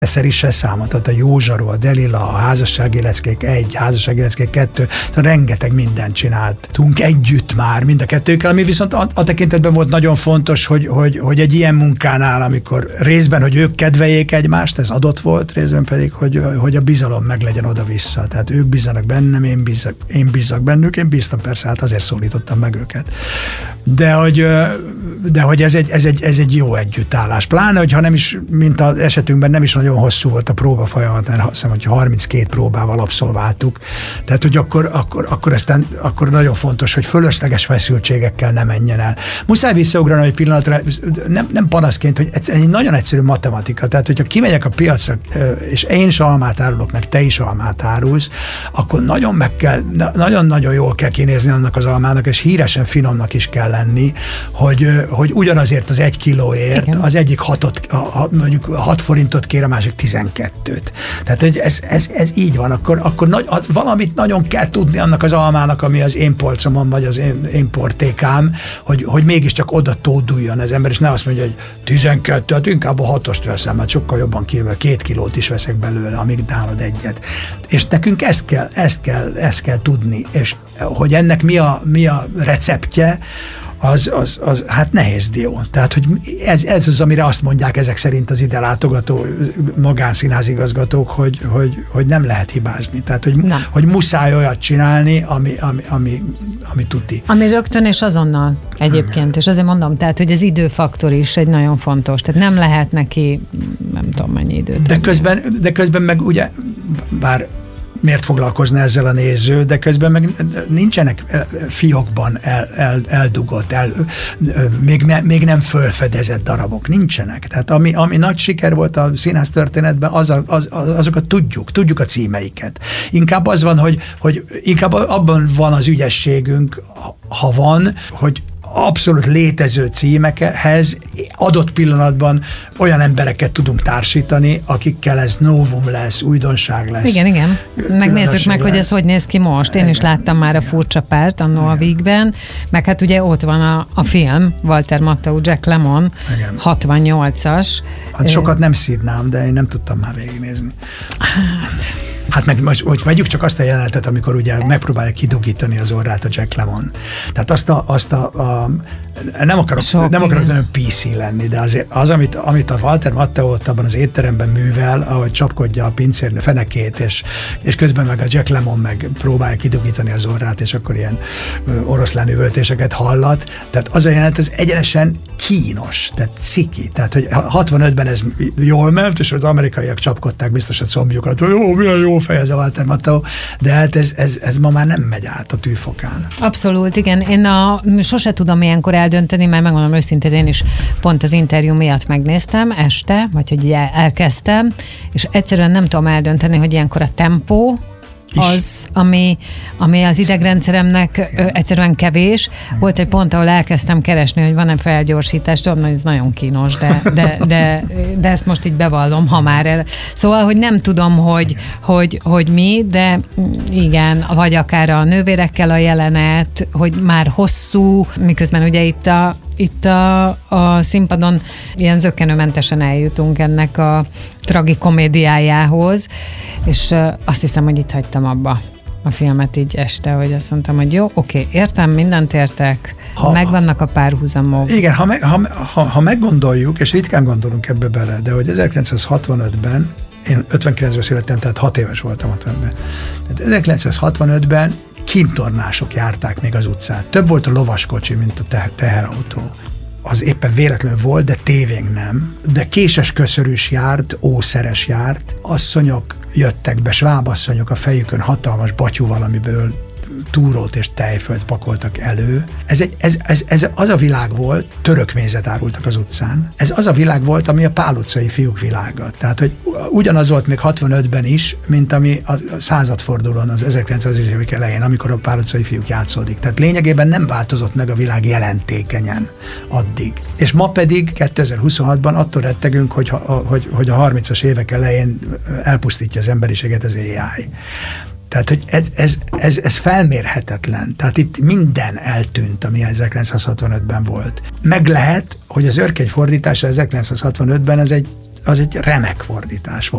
is se számolt, tehát a Józsaró, a Delila, a Házassági leckék 1, Házassági leckék 2, rengeteg mindent csináltunk együtt már mind a kettőkkel, ami viszont a tekintetben volt nagyon fontos, hogy egy ilyen munkánál, amikor részben, hogy ők kedveljék egymást, ez adott volt, részben pedig, hogy a bizalom meg legyen oda-vissza. Tehát ők bízzanak bennem, én bízzak bennük, én bíztam persze, hát azért szólítottam meg őket. De hogy ez egy jó együttállás. Pláne, hogyha nem is, mint az esetünkben nem is nagyon hosszú volt a próba folyamat, mert azt hiszem, hogy 32 próbával abszolváltuk. Tehát, hogy akkor nagyon fontos, hogy fölösleges feszültségekkel ne menjen el. Muszáj visszaugrani egy pillanatra, nem panaszként, hogy ez egy nagyon egyszerű matematika. Tehát, hogyha kimegyek a piacra, és én is almát árulok, meg te is almát árulsz, akkor nagyon-nagyon jól kell kinézni annak az almának, és híresen finomnak is kell lenni, hogy ugyanazért az 1 kilóért igen. Az egyik mondjuk 6 forintot kér, a másik 12-t. Tehát, hogy ez így van, akkor valamit nagyon kell tudni annak az almának, ami az én polcomon, vagy az én portékám, hogy mégiscsak oda tóduljon az ember, és ne azt mondja, hogy 12, hát inkább a 6-ost veszem, mert sokkal jobban kívül 2 kilót is veszek belőle, amíg nálad egyet. És nekünk ezt kell tudni, és hogy ennek mi a receptje, az hát nehéz dió. Tehát, hogy ez az, amire azt mondják ezek szerint az ide látogató magánszínházigazgatók, hogy nem lehet hibázni. Tehát, hogy muszáj olyat csinálni, ami tuti. Ami rögtön és azonnal egyébként, és azért mondom, tehát, hogy az időfaktor is egy nagyon fontos. Tehát nem lehet neki nem tudom mennyi időt. De közben meg ugye, bár miért foglalkozna ezzel a néző, de közben meg nincsenek fiókban eldugott, még nem fölfedezett darabok, nincsenek. Tehát ami nagy siker volt a színház történetben, azokat tudjuk a címeiket. Inkább az van, hogy inkább abban van az ügyességünk, ha van, hogy abszolút létező címekhez adott pillanatban olyan embereket tudunk társítani, akikkel ez novum lesz, újdonság lesz. Igen. Megnézzük meg, hogy ez hogy néz ki most. Én is láttam már a Furcsa párt annó a Vígben, meg hát ugye ott van a film, Walter Matthau, Jack Lemmon, 68-as. Hát sokat nem szídnám, de én nem tudtam már végignézni. Hát meg hogy vegyük csak azt a jelenetet, amikor ugye megpróbálja kidugítani az orrát a Jack Lemmon. Tehát nem akarok nagyon PC lenni, de azért amit a Walter Matthau ott abban az étteremben művel, ahogy csapkodja a pincérnő fenekét, és közben meg a Jack Lemmon meg próbálja kidugítani az orrát, és akkor ilyen oroszlán üvöltéseket hallat. Tehát az a jelenet, ez egyenesen kínos, tehát ciki. Tehát, hogy 65-ben ez jól ment, és az amerikaiak csapkodták biztos a combjukat, hogy jó, milyen jó fej ez a Walter Matthau, de hát ez ma már nem megy át a tűfokán. Abszolút, igen. Én sose tudom ilyenkor eldönteni, mert megmondom őszintén, én is pont az interjú miatt megnéztem este, vagy hogy elkezdtem, és egyszerűen nem tudom eldönteni, hogy ilyenkor a tempó az, ami az idegrendszeremnek egyszerűen kevés. Volt egy pont, ahol elkezdtem keresni, hogy van-e felgyorsítás, tudom, hogy ez nagyon kínos, de ezt most így bevallom, ha már. Szóval, hogy nem tudom, hogy mi, de igen, vagy akár a nővérekkel a jelenet, hogy már hosszú, miközben ugye itt a színpadon ilyen zökkenőmentesen eljutunk ennek a tragikomédiájához, és azt hiszem, hogy itt hagytam abba a filmet így este, hogy azt mondtam, hogy jó, oké, értem, mindent értek, megvannak a párhuzamok. Igen, ha meggondoljuk, és ritkán gondolunk ebbe bele, de hogy 1965-ben, én 59-ben születtem, tehát 6 éves voltam 50-ben. Tehát 1965-ben kintornások járták még az utcán. Több volt a lovaskocsi, mint a teherautó. Az éppen véletlenül volt, de tévénk nem. De késes köszörűs járt, ószeres járt. Asszonyok jöttek be, svábasszonyok a fejükön hatalmas batyú valamiből túrót és tejfölt pakoltak elő. Ez az a világ volt, török mézet árultak az utcán. Ez az a világ volt, ami a Pál utcai fiúk világa. Tehát, hogy ugyanaz volt még 65-ben is, mint ami a századfordulón az 1900-es évek elején, amikor a Pál utcai fiúk játszódik. Tehát lényegében nem változott meg a világ jelentékenyen addig. És ma pedig 2026-ban attól rettegünk, hogy a 30-as évek elején elpusztítja az emberiséget az AI. Tehát, hogy ez felmérhetetlen. Tehát itt minden eltűnt, ami 1965-ben volt. Meg lehet, hogy az Örkény fordítása 1965-ben ez egy az egy remek fordítás volt.